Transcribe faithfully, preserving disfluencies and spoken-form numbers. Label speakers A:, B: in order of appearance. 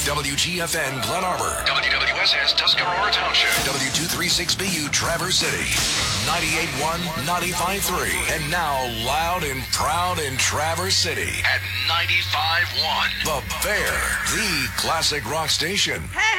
A: W G F N Glen Arbor,
B: W W S S Tuscarora Township,
A: W two thirty-six B U Traverse City, ninety-eight point one, ninety-five point three, and now loud and proud in Traverse City at ninety-five point one. The Bear, the classic rock station.
C: Hey!